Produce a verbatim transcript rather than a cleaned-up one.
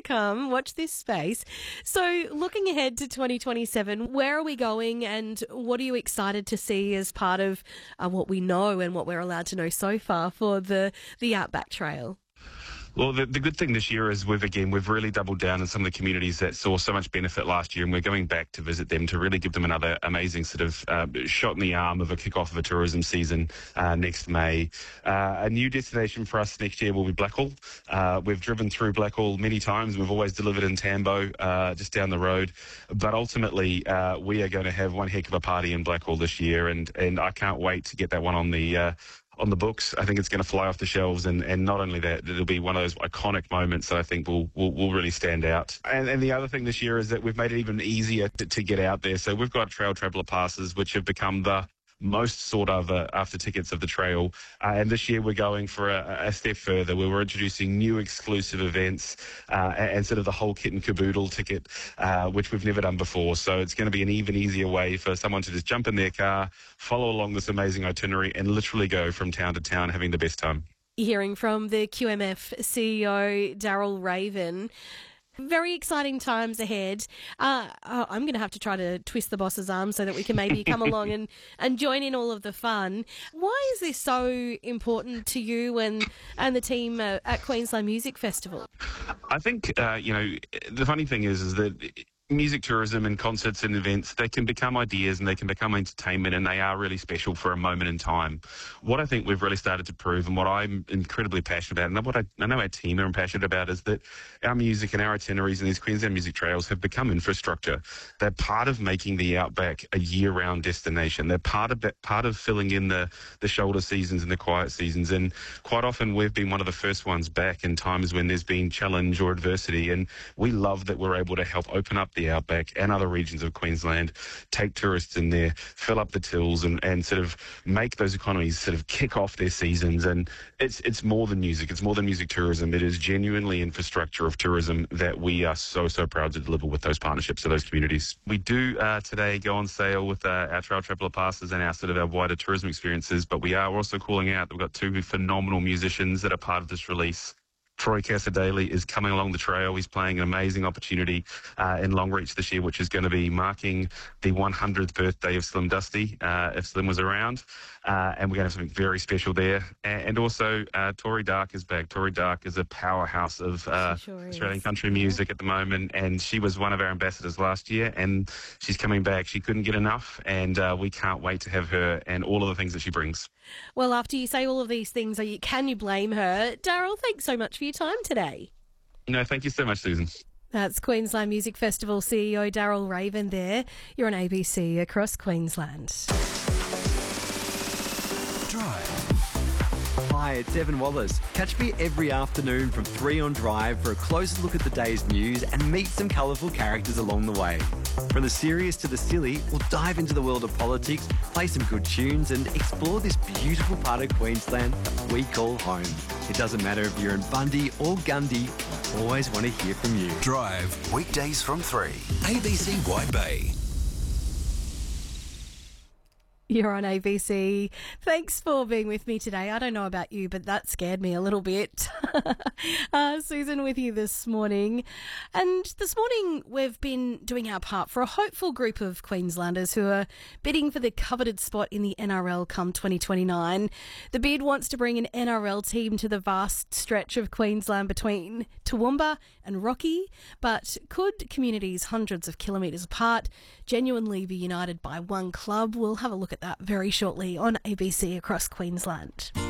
come. Watch this space. So looking ahead to twenty twenty-seven, where are we going and what are you excited to see as part of uh, what we know and what we're allowed to know so far for the, the Outback Trail? Well, the, the good thing this year is we've, again, we've really doubled down on some of the communities that saw so much benefit last year, and we're going back to visit them to really give them another amazing sort of uh, shot in the arm of a kick-off of a tourism season uh, next May. Uh, a new destination for us next year will be Blackall. Uh, we've driven through Blackall many times. We've always delivered in Tambo, uh, just down the road. But ultimately, uh, we are going to have one heck of a party in Blackall this year, and, and I can't wait to get that one on the uh, on the books. I think it's going to fly off the shelves, and, and not only that, it'll be one of those iconic moments that I think will will, will really stand out. And, and the other thing this year is that we've made it even easier to, to get out there. So we've got Trail Traveller passes, which have become the most sought after after tickets of the trail. Uh, and this year we're going for a, a step further, where we're introducing new exclusive events uh, and, and sort of the whole kit and caboodle ticket, uh, which we've never done before. So it's going to be an even easier way for someone to just jump in their car, follow along this amazing itinerary, and literally go from town to town having the best time. Hearing from the Q M F C E O, Daryl Raven. Very exciting times ahead. Uh, oh, I'm going to have to try to twist the boss's arm so that we can maybe come along and, and join in all of the fun. Why is this so important to you and, and the team uh, at Queensland Music Festival? I think, uh, you know, the funny thing is, is that music tourism and concerts and events, they can become ideas and they can become entertainment, and they are really special for a moment in time. What I think we've really started to prove, and what I'm incredibly passionate about, and what I, I know our team are passionate about, is that our music and our itineraries and these Queensland music trails have become infrastructure. They're part of making the Outback a year-round destination. They're part of that, part of filling in the, the shoulder seasons and the quiet seasons. And quite often we've been one of the first ones back in times when there's been challenge or adversity. And we love that we're able to help open up the Outback and other regions of Queensland, take tourists in there, fill up the tills, and, and sort of make those economies sort of kick off their seasons. And it's it's more than music. It's more than music tourism. It is genuinely infrastructure of tourism that we are so, so proud to deliver with those partnerships to those communities. We do uh, today go on sale with uh, our Trail Traveller passes and our sort of our wider tourism experiences, but we are also calling out that we've got two phenomenal musicians that are part of this release. Troy Casadale is coming along the trail. He's playing an amazing opportunity uh, in Longreach this year, which is going to be marking the one hundredth birthday of Slim Dusty, uh, if Slim was around. Uh, and we're going to have something very special there. And, and also, uh, Tori Dark is back. Tori Dark is a powerhouse of uh, sure Australian country music at the moment, and she was one of our ambassadors last year, and she's coming back. She couldn't get enough, and uh, we can't wait to have her and all of the things that she brings. Well, after you say all of these things, are you, can you blame her? Daryl, thanks so much for your time today. No, thank you so much, Susan. That's Queensland Music Festival C E O Daryl Raven there. You're on A B C across Queensland. Drive. Hi, it's Evan Wallace. Catch me every afternoon from three on Drive for a closer look at the day's news and meet some colourful characters along the way. From the serious to the silly, we'll dive into the world of politics, play some good tunes and explore this beautiful part of Queensland that we call home. It doesn't matter if you're in Bundy or Gundy, I always want to hear from you. Drive, weekdays from three. A B C White Bay. You're on A B C. Thanks for being with me today. I don't know about you, but that scared me a little bit. uh, Susan with you this morning. And this morning we've been doing our part for a hopeful group of Queenslanders who are bidding for the coveted spot in the N R L come twenty twenty-nine. The bid wants to bring an N R L team to the vast stretch of Queensland between Toowoomba and Rocky, but could communities hundreds of kilometres apart genuinely be united by one club? We'll have a look at that very shortly on A B C across Queensland.